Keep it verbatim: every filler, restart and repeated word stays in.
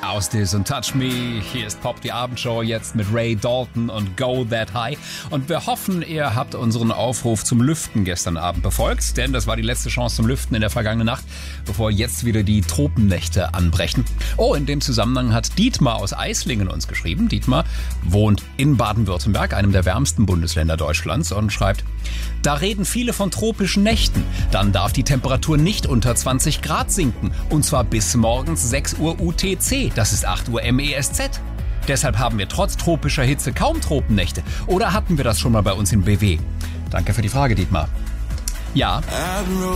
Aus This und Touch Me. Hier ist Pop, die Abendshow, jetzt mit Ray Dalton und Go That High. Und wir hoffen, ihr habt unseren Aufruf zum Lüften gestern Abend befolgt, denn das war die letzte Chance zum Lüften in der vergangenen Nacht, bevor jetzt wieder die Tropennächte anbrechen. Oh, in dem Zusammenhang hat Dietmar aus Eislingen uns geschrieben. Dietmar wohnt in Baden-Württemberg, einem der wärmsten Bundesländer Deutschlands, und schreibt: Da reden viele von tropischen Nächten. Dann darf die Temperatur nicht unter zwanzig Grad sinken. Und zwar bis morgens sechs Uhr U T C. Das ist acht Uhr M E S Z. Deshalb haben wir trotz tropischer Hitze kaum Tropennächte. Oder hatten wir das schon mal bei uns in B W? Danke für die Frage, Dietmar. Ja.